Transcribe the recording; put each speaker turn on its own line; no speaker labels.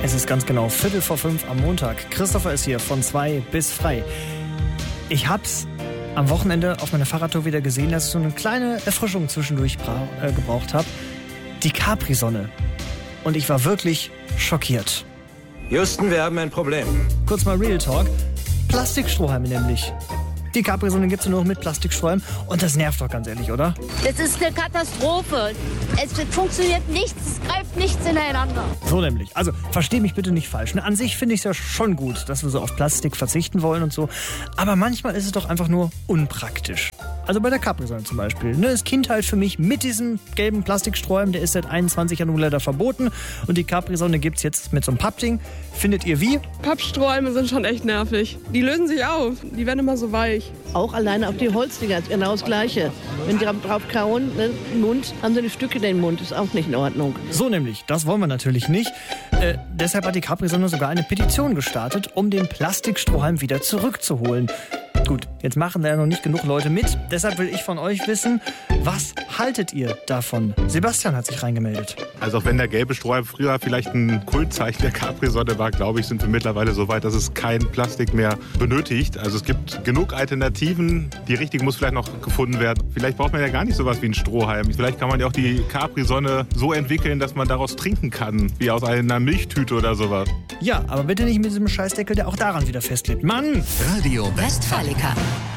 Es ist ganz genau 4:45 am Montag. Christopher ist hier von 2 bis frei. Ich hab's am Wochenende auf meiner Fahrradtour wieder gesehen, dass ich so eine kleine Erfrischung zwischendurch gebraucht habe. Die Capri-Sonne. Und ich war wirklich schockiert.
Houston, wir haben ein Problem.
Kurz mal Real Talk. Plastikstrohhalme nämlich. Die Capri-Sonne gibt's nur noch mit Plastikstrohhalmen. Und das nervt doch ganz ehrlich, oder?
Das ist eine Katastrophe. Es funktioniert nichts, es greift nichts ineinander.
So nämlich. Also, versteh mich bitte nicht falsch. An sich finde ich es ja schon gut, dass wir so auf Plastik verzichten wollen und so. Aber manchmal ist es doch einfach nur unpraktisch. Also bei der Capri-Sonne zum Beispiel. Das Kind halt für mich mit diesem gelben Plastikstrohhalm, der ist seit 21 Jahren leider verboten. Und die Capri-Sonne gibt's jetzt mit so einem Pappding. Findet ihr wie?
Pappstrohhalme sind schon echt nervig. Die lösen sich auf. Die werden immer so weich.
Auch alleine auf die Holzdinger ist genau das Gleiche. Wenn die drauf kauen, im Mund, haben sie die Stücke in den Mund. Ist auch nicht in Ordnung.
So nämlich. Das wollen wir natürlich nicht. Deshalb hat die Capri-Sonne sogar eine Petition gestartet, um den Plastikstrohhalm wieder zurückzuholen. Gut, jetzt machen da ja noch nicht genug Leute mit. Deshalb will ich von euch wissen, was haltet ihr davon? Sebastian hat sich reingemeldet.
Also auch wenn der gelbe Strohhalm früher vielleicht ein Kultzeichen der Capri-Sonne war, glaube ich, sind wir mittlerweile so weit, dass es kein Plastik mehr benötigt. Also es gibt genug Alternativen. Die richtige muss vielleicht noch gefunden werden. Vielleicht braucht man ja gar nicht sowas wie einen Strohhalm. Vielleicht kann man ja auch die Capri-Sonne so entwickeln, dass man daraus trinken kann, wie aus einer Milchtüte oder sowas.
Ja, aber bitte nicht mit diesem Scheißdeckel, der auch daran wieder festklebt. Mann!
Radio
Westfalica.